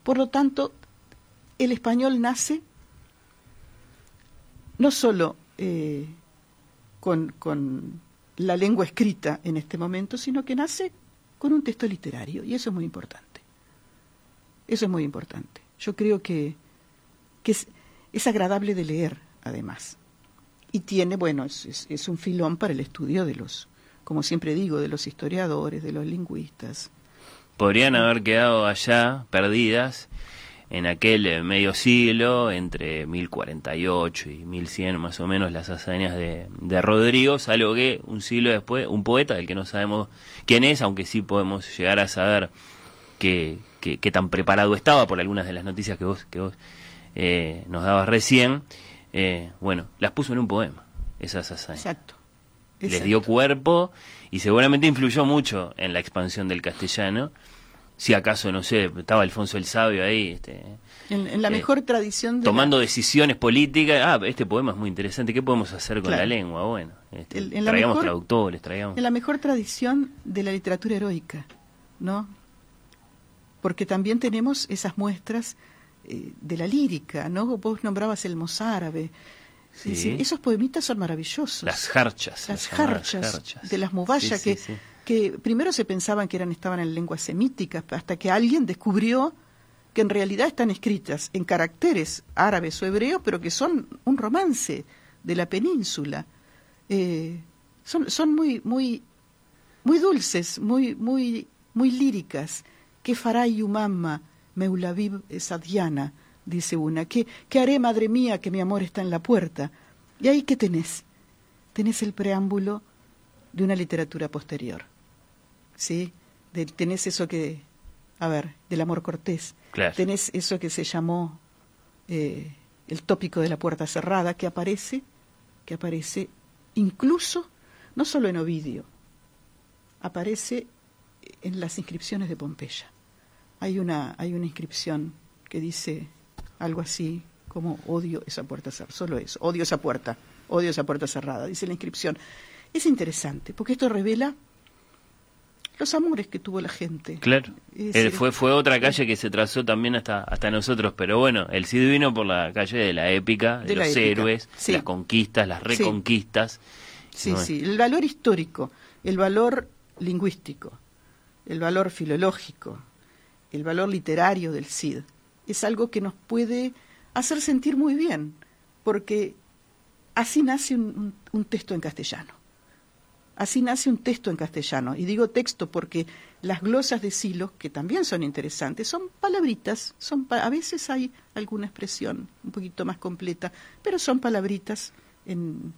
Por lo tanto, el español nace no solo con la lengua escrita en este momento, sino que nace con un texto literario, y eso es muy importante. Eso es muy importante. Yo creo que es agradable de leer, además. Y tiene, bueno, es un filón para el estudio de los, como siempre digo, de los historiadores, de los lingüistas. Podrían haber quedado allá perdidas en aquel medio siglo, entre 1048 y 1100 más o menos, las hazañas de Rodrigo, salvo que un siglo después, un poeta del que no sabemos quién es, aunque sí podemos llegar a saber qué tan preparado estaba por algunas de las noticias que vos nos dabas recién, bueno, las puso en un poema, esas hazañas. Exacto. Les dio cuerpo y seguramente influyó mucho en la expansión del castellano. Si acaso, no sé, estaba Alfonso el Sabio ahí, en la mejor tradición de tomando decisiones políticas. Este poema es muy interesante, ¿qué podemos hacer con la lengua? Bueno, traigamos traductores, traigamos... En la mejor tradición de la literatura heroica, ¿no? Porque también tenemos esas muestras de la lírica, ¿no? Vos nombrabas el mozárabe. Sí. Es decir, esos poemitas son maravillosos. Las jarchas de las mubayas, que primero se pensaban que estaban en lenguas semíticas, hasta que alguien descubrió que en realidad están escritas en caracteres árabes o hebreos, pero que son un romance de la península. Son muy dulces, muy líricas. Que faray umamma meulavib sadiana, dice una. ¿Qué haré, madre mía, que mi amor está en la puerta? Y ahí, ¿qué tenés? Tenés el preámbulo de una literatura posterior, ¿sí? Tenés eso del amor cortés. Claro. Tenés eso que se llamó el tópico de la puerta cerrada, que aparece incluso, no solo en Ovidio, aparece en las inscripciones de Pompeya. Hay una inscripción que dice algo así como odio esa puerta cerrada, solo eso, odio esa puerta cerrada, dice la inscripción. Es interesante, porque esto revela los amores que tuvo la gente. Claro, fue otra calle que se trazó también hasta nosotros, pero bueno, el Cid vino por la calle de la épica, de los héroes, las conquistas, las reconquistas. Sí, el valor histórico, el valor lingüístico, el valor filológico, el valor literario del Cid, es algo que nos puede hacer sentir muy bien, porque así nace un texto en castellano. Así nace un texto en castellano. Y digo texto porque las glosas de Silos, que también son interesantes, son palabritas, a veces hay alguna expresión un poquito más completa, pero son palabritas en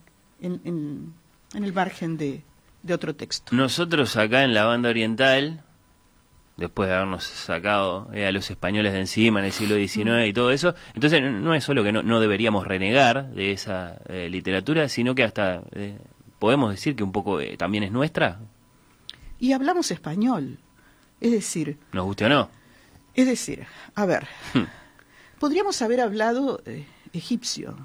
el margen de otro texto. Nosotros acá en la banda oriental, después de habernos sacado a los españoles de encima en el siglo XIX y todo eso, entonces no es solo que no deberíamos renegar de esa literatura, sino que hasta podemos decir que un poco también es nuestra. Y hablamos español, es decir... ¿Nos guste o no? Es decir, a ver, podríamos haber hablado egipcio.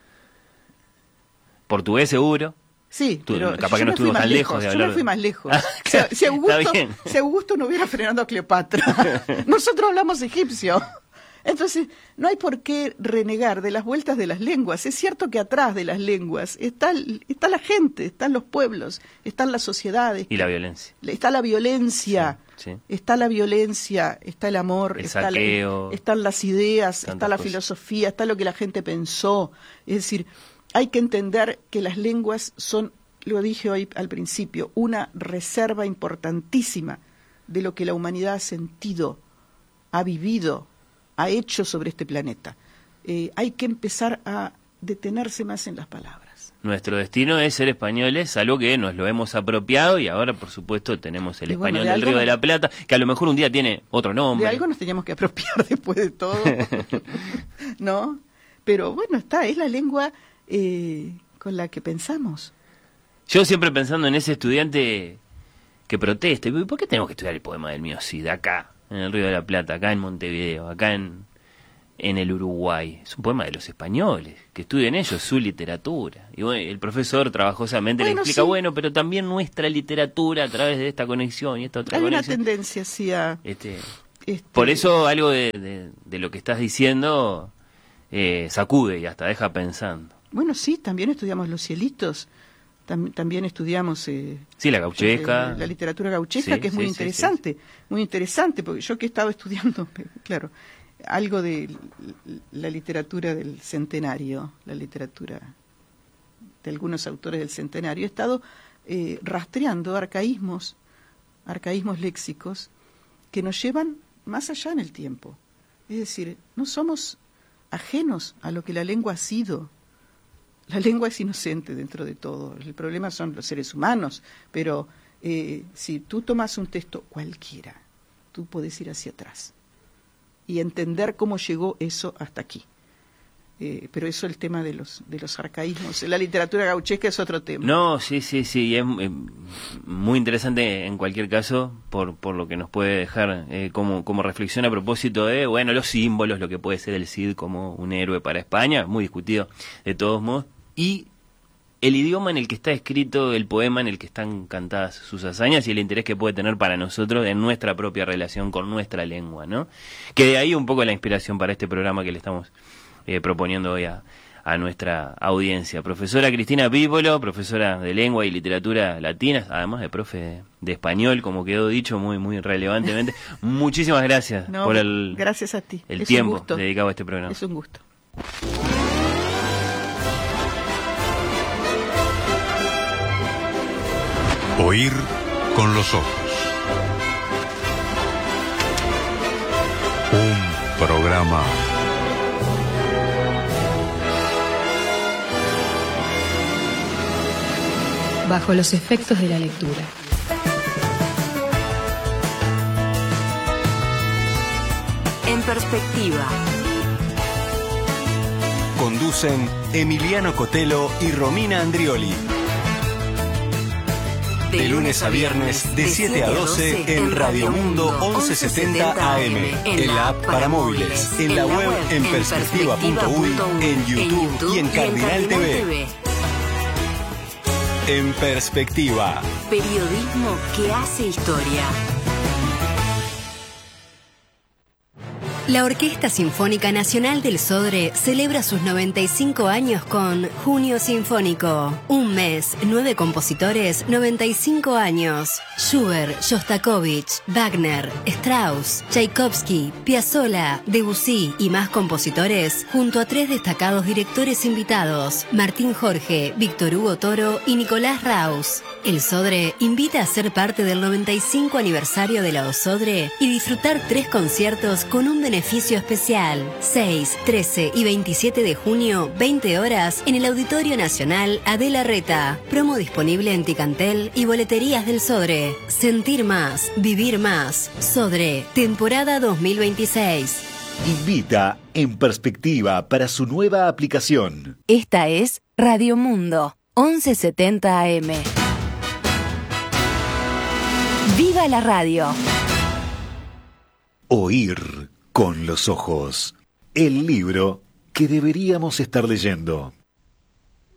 Portugués seguro. Sí, pero capaz que no estuvimos tan lejos de hablar. Yo no fui más lejos. Si Augusto no hubiera frenado a Cleopatra, nosotros hablamos egipcio. Entonces, no hay por qué renegar de las vueltas de las lenguas. Es cierto que atrás de las lenguas está la gente, están los pueblos, están las sociedades. Y la violencia. Está la violencia, sí. Está la violencia, está el amor, están las ideas, está la filosofía, está lo que la gente pensó. Es decir, hay que entender que las lenguas son, lo dije hoy al principio, una reserva importantísima de lo que la humanidad ha sentido, ha vivido, ha hecho sobre este planeta. Hay que empezar a detenerse más en las palabras. Nuestro destino es ser españoles, salvo que nos lo hemos apropiado y ahora, por supuesto, tenemos el español del Río de la Plata, que a lo mejor un día tiene otro nombre. De algo nos teníamos que apropiar después de todo, ¿no? Pero bueno, es la lengua con la que pensamos. Yo siempre pensando en ese estudiante que protesta, ¿por qué tenemos que estudiar el poema del mío Cid acá, en el Río de la Plata, acá en Montevideo, acá en el Uruguay? Es un poema de los españoles, que estudien ellos su literatura. Y bueno, el profesor trabajosamente le explica, pero también nuestra literatura a través de esta conexión y esta otra conexión. Hay una tendencia, sí, a Por eso algo de lo que estás diciendo sacude y hasta deja pensando. Bueno, sí, también estudiamos los cielitos, también estudiamos sí, la gauchesca, la literatura gauchesca, sí, que es muy interesante, muy interesante, porque yo que he estado estudiando, claro, algo de la literatura del centenario, la literatura de algunos autores del centenario, he estado rastreando arcaísmos léxicos que nos llevan más allá en el tiempo. Es decir, no somos ajenos a lo que la lengua ha sido. La lengua es inocente dentro de todo. El problema son los seres humanos, pero si tú tomas un texto cualquiera, tú puedes ir hacia atrás y entender cómo llegó eso hasta aquí. Pero eso, el tema de los arcaísmos, la literatura gauchesca es otro tema. No, sí, y es muy interesante en cualquier caso por lo que nos puede dejar como reflexión a propósito de, bueno, los símbolos, lo que puede ser el Cid como un héroe para España, muy discutido de todos modos, y el idioma en el que está escrito el poema, en el que están cantadas sus hazañas y el interés que puede tener para nosotros en nuestra propia relación con nuestra lengua, ¿no? Que de ahí un poco la inspiración para este programa que le estamos proponiendo hoy a nuestra audiencia. Profesora Cristina Pípolo, profesora de lengua y literatura latinas, además de profe de español, como quedó dicho muy relevantemente. Muchísimas gracias por gracias a ti. El tiempo dedicado a este programa. Es un gusto. Oír con los ojos. Un programa bajo los efectos de la lectura. En perspectiva. Conducen Emiliano Cotelo y Romina Andrioli. De lunes a viernes, de 7 a 12, en Radio Mundo 1170 AM, en la app para móviles, en la web en perspectiva.uy, en YouTube y en Cardinal TV. En perspectiva. Periodismo que hace historia. La Orquesta Sinfónica Nacional del Sodre celebra sus 95 años con Junio Sinfónico. Un mes, 9 compositores, 95 años. Schubert, Shostakovich, Wagner, Strauss, Tchaikovsky, Piazzolla, Debussy y más compositores, junto a 3 destacados directores invitados, Martín Jorge, Víctor Hugo Toro y Nicolás Raus. El Sodre invita a ser parte del 95 aniversario de la OSodre y disfrutar 3 conciertos con un beneficio especial. 6, 13 y 27 de junio, 20 horas, en el Auditorio Nacional Adela Reta. Promo disponible en Ticantel y boleterías del Sodre. Sentir más, vivir más. Sodre, temporada 2026. Invita En Perspectiva para su nueva aplicación. Esta es Radio Mundo, 1170 AM. ¡Viva la radio! Oír con los ojos. El libro que deberíamos estar leyendo.